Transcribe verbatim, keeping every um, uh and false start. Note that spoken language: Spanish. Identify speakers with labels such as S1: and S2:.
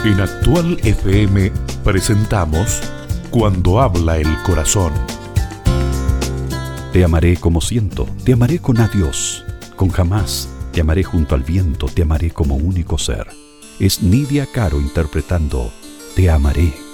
S1: En Actual F M presentamos Cuando habla el corazón.
S2: Te amaré como siento, te amaré con adiós, con jamás, te amaré junto al viento, te amaré como único ser. Es Nidia Caro interpretando Te amaré.